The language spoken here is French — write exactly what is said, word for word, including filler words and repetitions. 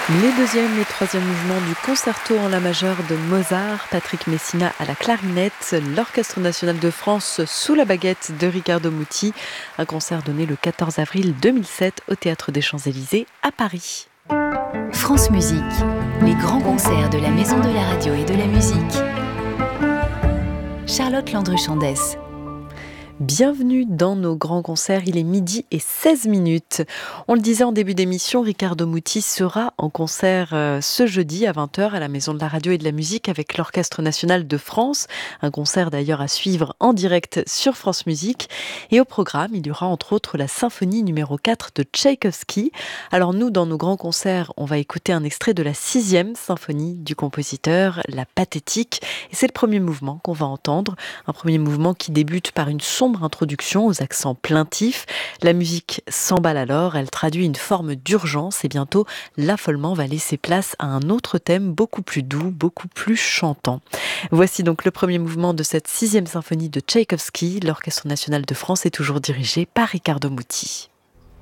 Les deuxième et troisième mouvements du concerto en la majeure de Mozart, Patrick Messina à la clarinette, l'Orchestre national de France sous la baguette de Riccardo Muti. Un concert donné le quatorze avril deux mille sept au Théâtre des Champs-Élysées à Paris. France Musique, les grands concerts de la Maison de la Radio et de la Musique. Charlotte Landru-Chandès. Bienvenue dans nos grands concerts, il est midi et seize minutes. On le disait en début d'émission, Riccardo Muti sera en concert euh, ce jeudi à vingt heures à la Maison de la Radio et de la Musique avec l'Orchestre national de France. Un concert d'ailleurs à suivre en direct sur France Musique. Et au programme, il y aura entre autres la symphonie numéro quatre de Tchaïkovski. Alors nous, dans nos grands concerts, on va écouter un extrait de la sixième symphonie du compositeur, la Pathétique. Et c'est le premier mouvement qu'on va entendre. Un premier mouvement qui débute par une sombre introduction aux accents plaintifs. La musique s'emballe alors, elle traduit une forme d'urgence et bientôt l'affolement va laisser place à un autre thème beaucoup plus doux, beaucoup plus chantant. Voici donc le premier mouvement de cette sixième symphonie de Tchaïkovski. L'Orchestre national de France est toujours dirigé par Riccardo Muti.